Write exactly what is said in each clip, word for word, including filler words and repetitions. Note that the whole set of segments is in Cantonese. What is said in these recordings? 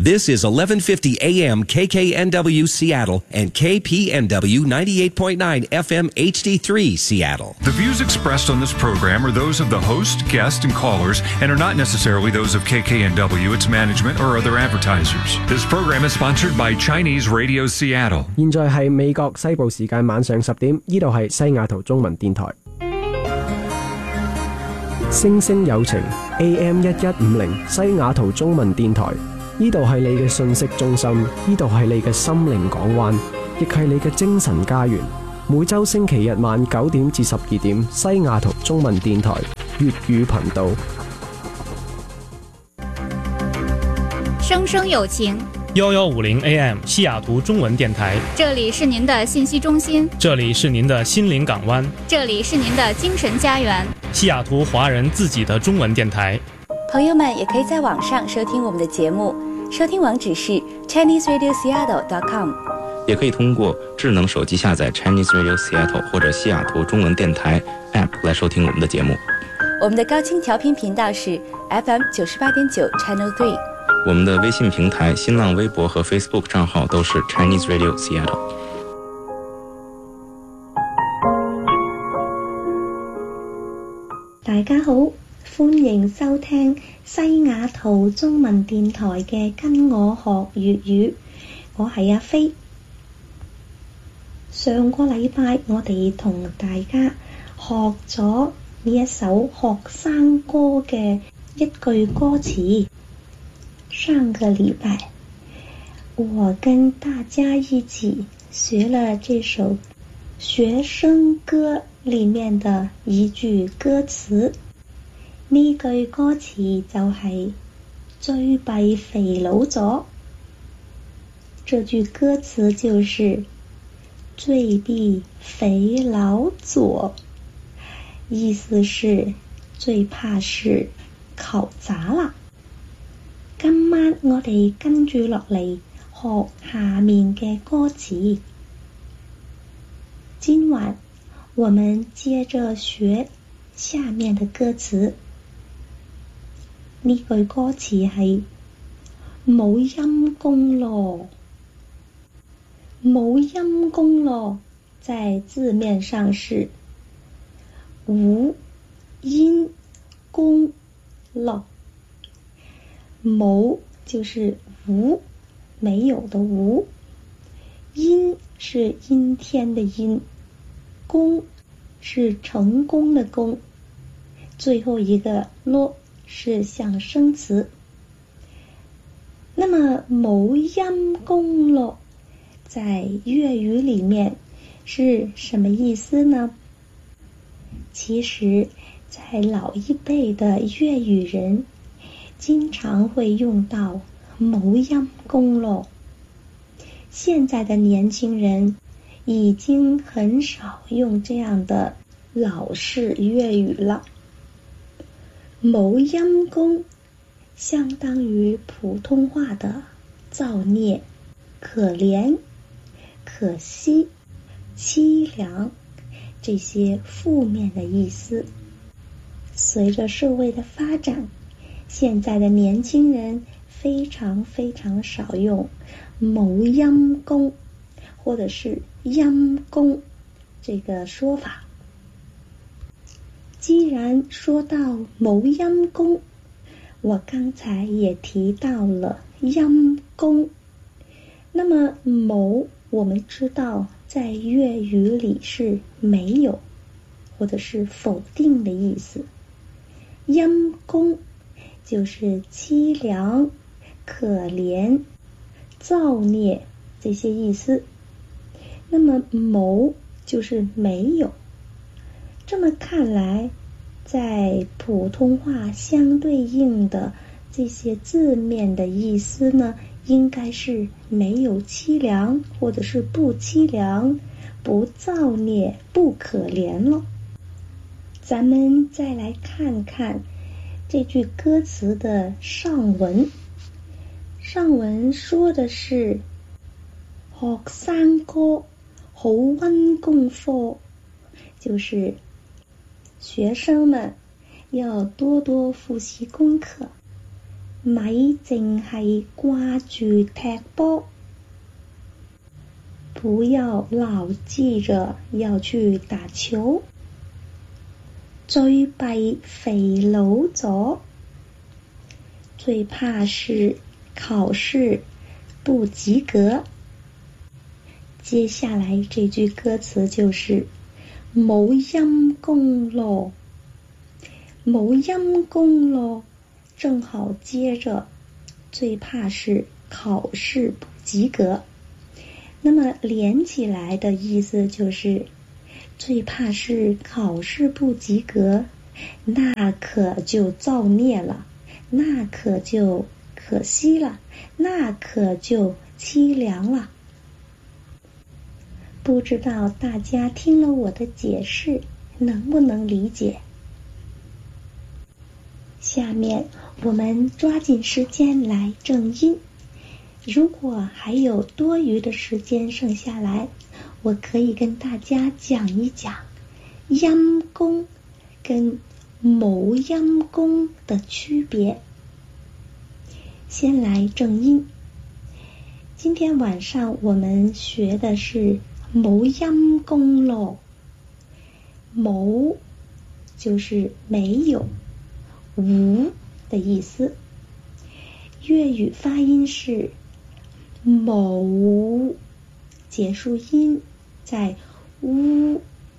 This is eleven fifty A M K K N W Seattle and K P N W ninety-eight point nine F M H D three Seattle. The views expressed on this program are those of the host, guest, and callers and are not necessarily those of K K N W, its management, or other advertisers. This program is sponsored by Chinese Radio Seattle. 現在係美國西部時間晚上十點，呢度係西雅圖中文電台。星星有情 A M 一一五零西雅圖中文電台。呢度係你嘅信息中心，呢度係你嘅心靈港灣，亦係你嘅精神家園。每周星期日晚九點至十二點，西雅圖中文電台粵語頻道。 生生有情幺幺五零 A M 西雅图中文电台， 这里是您的信息中心， 这里是您的心灵港湾， 这里是您的精神家园， 西雅图华人自己的中文电台。 朋友们也可以在网上收听我们的节目，收听网址是 Chinese Radio Seattle dot com， 也可以通过智能手机下载 Chinese Radio Seattle 或者西雅图中文电台 App 来收听我们的节目。 我们的高清调频频道是 F M 九十八点九 Channel three。 我们的微信平台、新浪微博和 Facebook 账号都是 Chinese Radio Seattle。 大家好。歡迎收聽西雅圖中文電台嘅跟我學粵語，我係阿飛。上個禮拜我哋同大家學咗呢一首學生歌嘅一句歌詞。上個禮拜我跟大家一起學了這首學生歌裡面的一句歌詞。呢句歌詞就係最弊肥佬咗，這句歌詞就是最弊肥佬咗，意思是最怕是考砸啦。今晚我哋跟住落嚟學下面嘅歌詞。今晚我們接着學下面的歌詞。呢句歌詞係冇陰功咯，冇陰功咯，在字面上是無陰功咯。冇就是無，沒有的無，陰是陰天的陰，功是成功的功，最後一個咯是象聲詞。那麼冇陰功咯在粵語裡面是什麼意思呢？其實在老一輩的粵語人經常會用到冇陰功咯，現在的年輕人已經很少用這樣的老式粵語了。冇陰功相當於普通話的造孽、可憐、可惜、淒涼這些負面的意思。隨着社會的發展，現在的年輕人非常非常少用冇陰功或者是陰功這個說法。既然說到冇陰功，我剛才也提到了陰功。那麼冇我們知道在粵語裡是沒有或者是否定的意思，陰功就是淒涼、可憐、造孽這些意思。那麼冇就是沒有。這麼看來，在普通話相對應的這些字面的意思呢，應該是沒有淒涼，或者是不淒涼、不造孽、不可憐了。咱們再來看看這句歌詞的上文。上文說的是學生哥好溫功課，就是學生們要多多複習功課， 咪淨係掛住踢波，不要老記着要去打球。最弊肥佬咗，最怕是考試不及格。接下來這句歌詞就是冇陰功咯，冇陰功咯，正好接着最怕是考試不及格。那麼連起來的意思就是最怕是考試不及格，那可就造孽了，那可就可惜了，那可就凄涼了。不知道大家聽了我的解釋能不能理解？下面我們抓緊時間來正音，如果還有多餘的時間剩下來，我可以跟大家講一講陰功跟冇陰功的區別。先來正音，今天晚上我們學的是冇陰功咯，冇就是沒有，無的意思。粵語發音是冇，結束音在烏，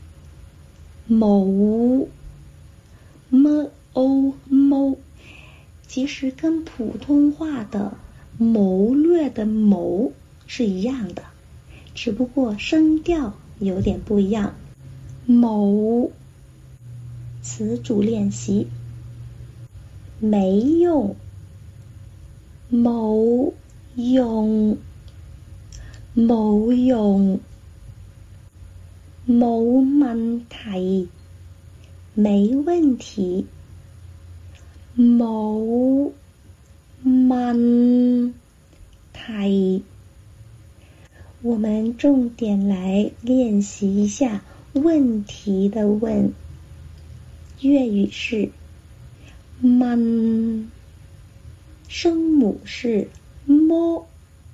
冇 m o 冇，其實跟普通話的謀略的謀是一樣的，只不過聲調有點不一樣。謀詞組練習，沒用，冇用，冇用，冇問題，沒問題，冇問題。我們重點來練習一下問題的問，粵語是問，聲母是麼，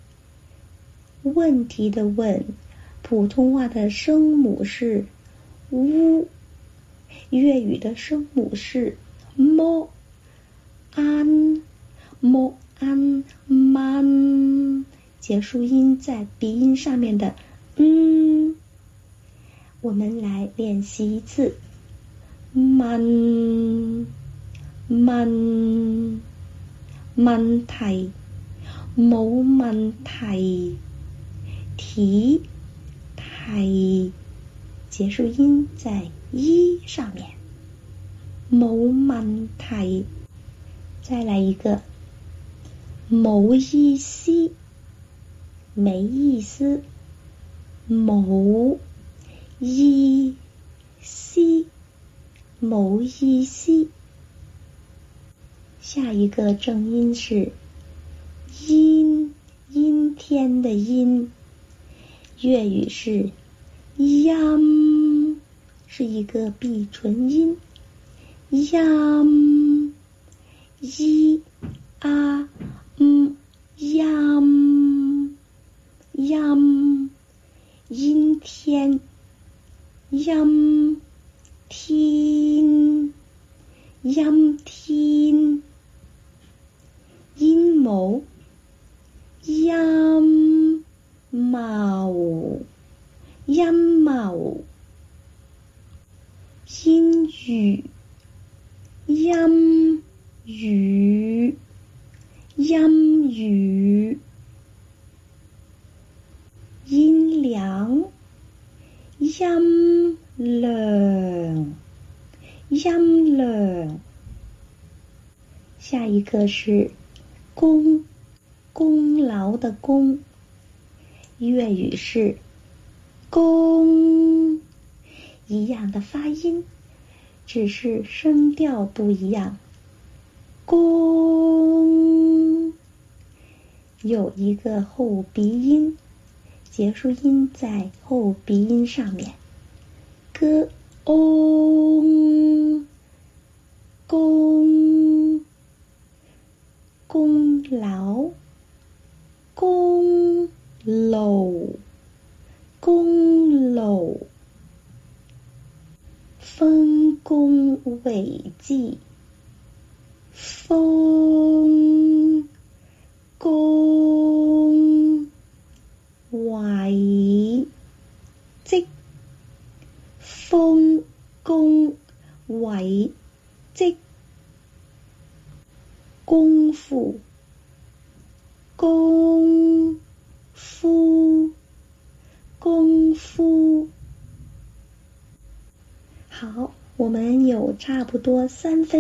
問題的問，普通話的聲母是烏，粵語的聲母是麼，安，麼安man，結束音在鼻音上面的嗯。我們來練習一次，問，問，問題，冇問題，題，題，結束音在一上面，冇問題。再來一個，冇意思，沒意思，冇意思，冇意思。下一個正音是陰，陰天的陰，粵語是陰，是一個閉唇音，陰，一啊嗯，陰，陰，陰天，陰天，陰天，陰謀，陰謀，陰謀，陰雨，陰雨，陰雨，陰涼，陰涼，陰涼。下一個是功，功勞的功，粵語是功，一樣的發音，只是聲調不一樣。功有一個後鼻音，結束音在後鼻音上面。歌嗡，功， 功劳，功勞，功勞，豐功偉績，豐功偉績，豐功偉績，功夫，功夫，功夫。好，我们有差不多三分